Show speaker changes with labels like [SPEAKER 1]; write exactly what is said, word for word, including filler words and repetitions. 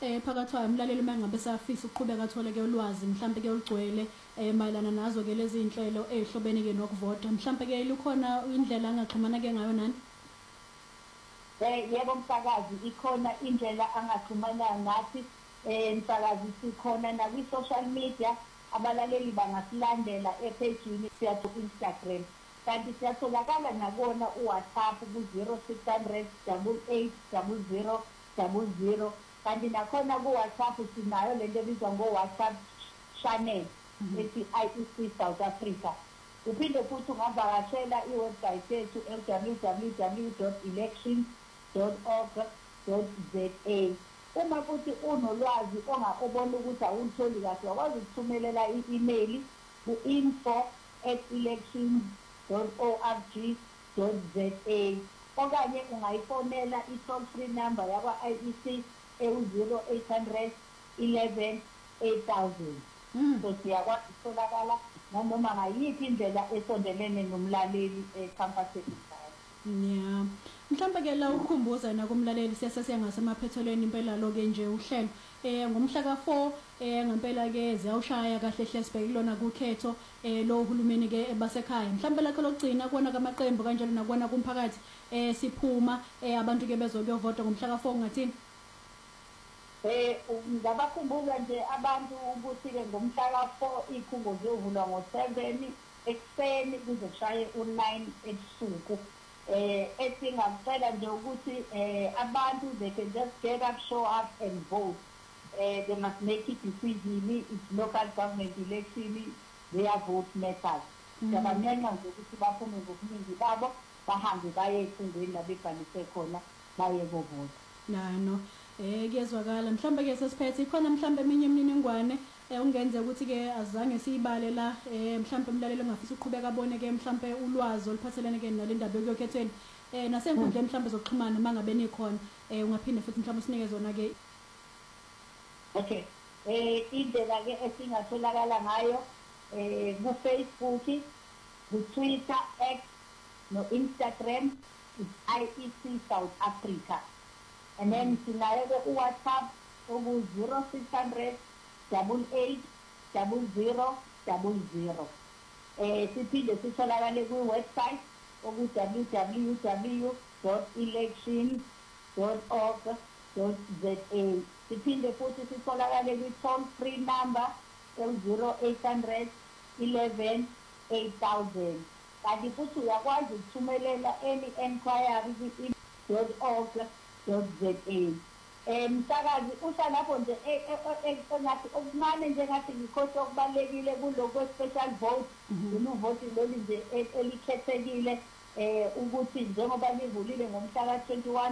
[SPEAKER 1] eh phakathi kwayo umlaleli mangabe safisa ukuqhubeka athole ke ulwazi mhlambe ke olugcwele eh mayelana nazo ke lezi inhlelo ezihlobene ke nokuvota mhlambe ke lukhona indlela angaxhumana ke ngayo nani?
[SPEAKER 2] Eh yebo msakazi ikhona indlela angaxhumana nathi eh msakazi sikhona na kwi social media abalaleli bangasilandela epagini siyathi Instagram kanti siyatholakala nakona uWhatsApp ku zero six hundred eight eight zero zero zero zero kanti nakhona ku WhatsApp sinayo lento ebizwa ngo WhatsApp channel ethi I E C South Africa. Uphinde futhi ungavakashela iwebsite yethu w w w dot elections dot org dot za. Uma futhi unolwazi ongakubona ukuthi awutholi kahle wakwazi ukuthumelela i-email ku info at elections dot org dot za okanye ungayifonela i-toll free number yakwa I E C e zero eight hundred eleven eight thousand. So siyakwazi ukutholakala noma ngayiphi indlela esondelene nomlaleli ecampusini.
[SPEAKER 1] Yeah. Mhlawumbe ke la ukukhumbuza na kumlaleli siyase siyangasemaphethelweni impela lo ke nje uhlelo eh ngomhla ka four eh ngempela ke ziyawushaya kahle hle sibheke kulona kukhetho eh lo uhulumeni ke basekhaya mhlawumbe lakho lokugcina kuona kamaqembu kanjalo nakubona kumphakathi eh siphuma eh abantu ke bezokuyovota ngomhla ka four ngathini
[SPEAKER 2] eh ngabakhumbuza nje abantu ukuthi ke ngomhla ka four ikhungo zovulwa ngo seven ekseni kuze kushaye u nine ebusuku. Eh esingacela nje ukuthi eh abantu they can just get up, show up and vote. Eh they must make it decision, it's local government election, their vote matters. Siyabamenywa nje ukuthi baphume ngokuningi babo bahambe baye ekhungweni labebhalise khona baye ukuvota.
[SPEAKER 1] Nano eh kuyezwakala mhlawumbe ke sesiphethe ikhona mhlawumbe eminye imininingwane eh ungenze ukuthi ke azange siyibale la eh mhlawumbe umlaleli ongafisa ukuqhubeka abone ke mhlawumbe ulwazi oluphathelene ke nalendaba yokukhethweni eh nasenkundleni mhlawumbe zokuxhumana mangabe nikhona eh ungaphinde futhi mhlawumbe usinike zona ke.
[SPEAKER 2] Okay eh indlela ke esingatholakala ngayo eh ku Facebook, ku Twitter, X no Instagram is I E C South Africa. And then sinayo ke WhatsApp oku zero six hundred eight eight zero zero zero zero. Eh siphinde sitholakale ku website oku w w w dot elections dot org dot za. Siphinde futhi sitholakale ku toll free number zero eight hundred eleven eight thousand. Kanti futhi uyakwazi ukuthumelela any inquiry ku dot org dot za. Eh msakazi usha lapho nje engathi okuncane nje ngathi ngikhohle okubalekile kuloko special vote ino vote leli nje elikhethekile eh ukuthi njengoba livulile ngomhla ka twenty-one